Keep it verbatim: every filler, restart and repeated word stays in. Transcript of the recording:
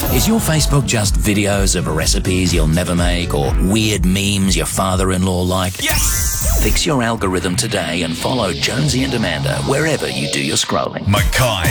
Is your Facebook just videos of recipes you'll never make or weird memes your father-in-law like? Yes! Fix your algorithm today and follow Jonesy and Amanda wherever you do your scrolling. Mackay.